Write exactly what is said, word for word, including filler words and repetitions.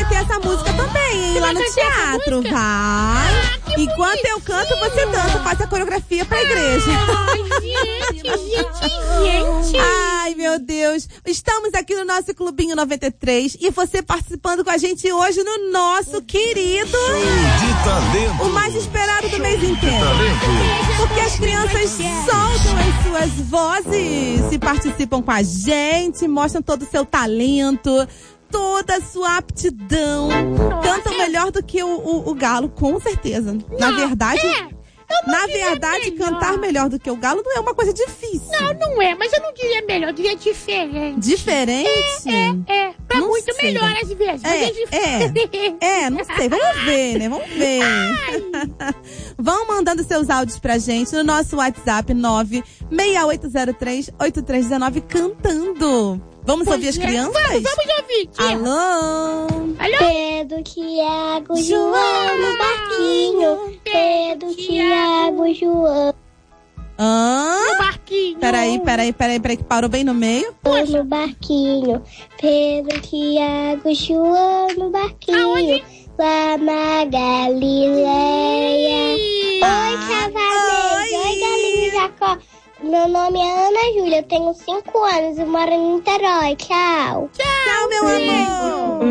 vai ter essa música também, hein, lá no teatro. Vai. Ah, enquanto eu canto, você dança, faz a coreografia pra igreja. Ai, gente, gente, gente. Ai, meu Deus. Estamos aqui no nosso Clubinho noventa e três e você participando com a gente hoje no nosso querido Show de talento. O mais esperado do mês inteiro. Porque as crianças soltam as suas vozes e participam com a gente, mostram todo o seu talento, toda a sua aptidão. Cantam melhor do que o, o, o galo, com certeza. Na verdade... Na verdade, melhor. Cantar melhor do que o galo não é uma coisa difícil. Não, não é, mas eu não diria melhor, eu diria diferente. Diferente? É, é, é. Pra Não muito sei. melhor às vezes. É, mas é, diferente. é, é, não sei, vamos ver, né? Vamos ver. Vão mandando seus áudios pra gente no nosso WhatsApp nove seis oito zero três oito três um nove cantando. Vamos Pois ouvir as é. crianças? Vamos, vamos ouvir, tia. Alô? Alô? Pedro, Tiago, João no barquinho. Pedro, Tiago, João Hã? No barquinho. Peraí, peraí, peraí, peraí, que parou bem no meio. no barquinho. Pedro, Tiago, João no barquinho. Aonde? Lá na Galileia. Oi, cavaleiros. Oi, galinha Jacó. Meu nome é Ana Júlia, eu tenho cinco anos e moro em Niterói. Tchau. Tchau, meu amor.